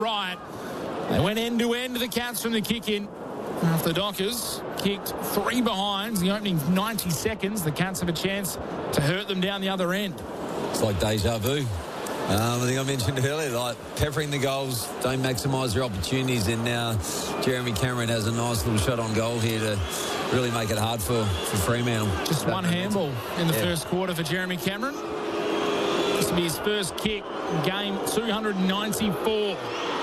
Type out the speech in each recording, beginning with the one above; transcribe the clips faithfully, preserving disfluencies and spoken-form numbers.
right. They went end-to-end to the Cats from the kick-in. After the Dockers kicked three behinds, the opening ninety seconds, the Cats have a chance to hurt them down the other end. It's like deja vu. Um, I think I mentioned earlier, like peppering the goals, don't maximise their opportunities, and now Jeremy Cameron has a nice little shot on goal here to really make it hard for, for Fremantle. Just one handball in the yeah. first quarter for Jeremy Cameron. This will be his first kick, game two hundred ninety-four.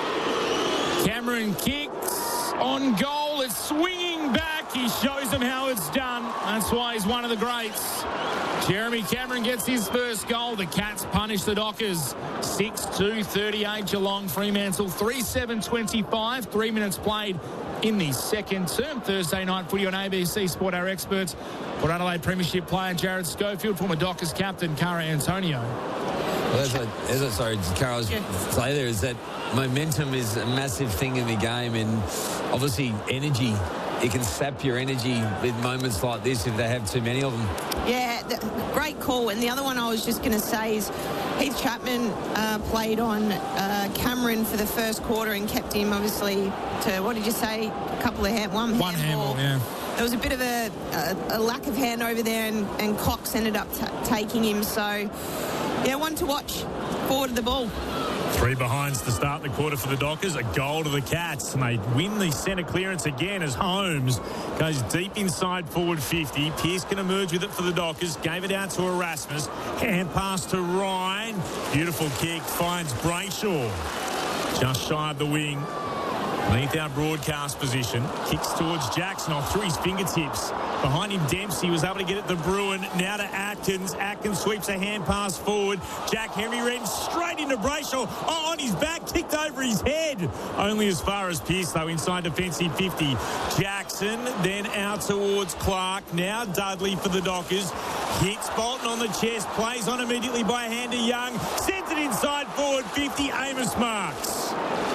Cameron kicks on goal. It's swinging back. He shows them how it's done. That's why he's one of the greats. Jeremy Cameron gets his first goal. The Cats punish the Dockers. six two thirty-eight Geelong. Fremantle three seven twenty-five. Three minutes played in the second term. Thursday night footy on A B C Sport. Our experts, Port Adelaide Premiership player Jared Schofield, former Dockers captain Cara Antonio. Well, as I, as I, sorry, Cara, I was yeah. say there is that momentum is a massive thing in the game, and obviously energy. It can sap your energy with moments like this if they have too many of them. Yeah, the, great call. And the other one I was just going to say is Heath Chapman uh, played on uh, Cameron for the first quarter and kept him, obviously, to, what did you say, a couple of hand, one, one handball. Yeah. There was a bit of a, a, a lack of hand over there, and, and Cox ended up t- taking him. So, yeah, one to watch. Forward of the ball. Three behinds to start the quarter for the Dockers. A goal to the Cats. And they win the centre clearance again as Holmes goes deep inside forward fifty. Pearce can emerge with it for the Dockers. Gave it out to Erasmus. Hand pass to Ryan. Beautiful kick. Finds Brayshaw. Just shy of the wing. Beneath our broadcast position. Kicks towards Jackson off through his fingertips. Behind him, Dempsey was able to get it to Bruin. Now to Atkins. Atkins sweeps a hand pass forward. Jack Henry ran straight into Brayshaw. Oh, on his back, kicked over his head. Only as far as Pearce, though, inside defensive fifty. Jackson, then out towards Clark. Now Dudley for the Dockers. Hits Bolton on the chest. Plays on immediately by a hand to Young. Sends it inside forward fifty. Amos Marks.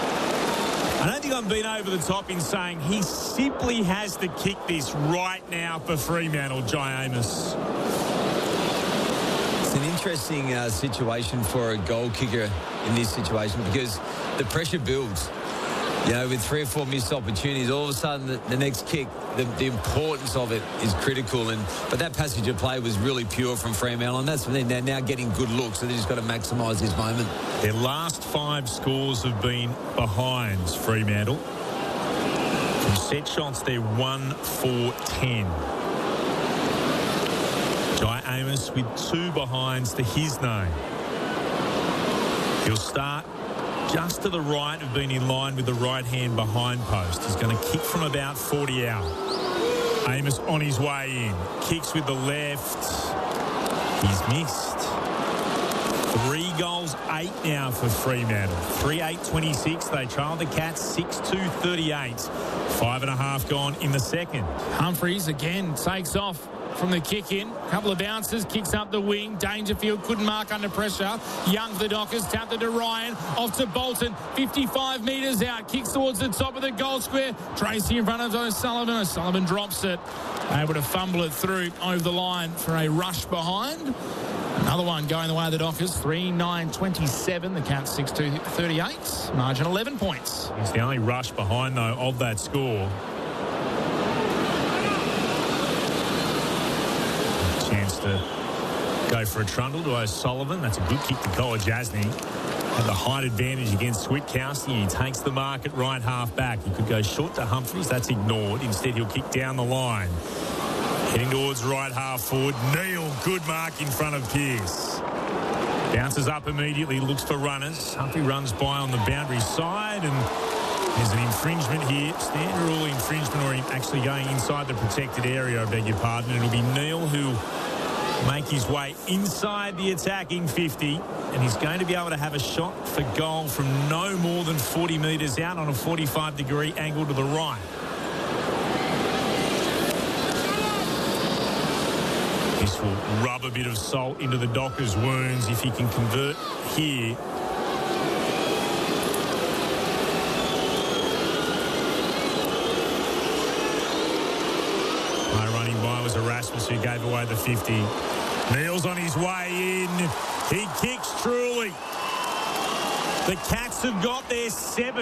I don't think I'm being over the top in saying he simply has to kick this right now for Fremantle, Jai Amos. It's an interesting uh, situation for a goal kicker in this situation because the pressure builds. You know, with three or four missed opportunities, all of a sudden the, the next kick, the, the importance of it is critical. And but that passage of play was really pure from Fremantle, and that's when they're now getting good looks, so they just got to maximise this moment. Their last five scores have been behinds, Fremantle. From set shots, they're one for ten. Jai Amos with two behinds to his name. He'll start just to the right of being in line with the right-hand behind post. He's going to kick from about forty out. Amos on his way in. Kicks with the left. He's missed. Three goals, eight now for Fremantle. three eight twenty-six. They trailed the Cats six two thirty-eight. Five and a half gone in the second. Humphreys again takes off from the kick in. Couple of bounces, kicks up the wing. Dangerfield couldn't mark under pressure. Young for the Dockers, tapped it to Ryan. Off to Bolton, fifty-five metres out. Kicks towards the top of the goal square. Tracy in front of O'Sullivan. O'Sullivan drops it. Able to fumble it through over the line for a rush behind. Another one going the way of the Dockers. three nine twenty-seven. The Cats six two thirty-eight. Margin eleven points. It's the only rush behind, though, of that score. Chance to go for a trundle to O'Sullivan. That's a good kick to Kolodjasny. Had the height advantage against Switkowski. He takes the mark at right half back. He could go short to Humphreys. That's ignored. Instead, he'll kick down the line. Heading towards right half forward. Neal, good mark in front of Pearce. Bounces up immediately, looks for runners. Humphrey runs by on the boundary side, and there's an infringement here. Standard rule infringement, or him actually going inside the protected area, I beg your pardon. It'll be Neal who make his way inside the attacking fifty, and he's going to be able to have a shot for goal from no more than forty metres out on a forty-five degree angle to the right. This will rub a bit of salt into the Dockers' wounds if he can convert here. High running by was Erasmus, who gave away the fifty. Neal's on his way in. He kicks truly. The Cats have got their seventh.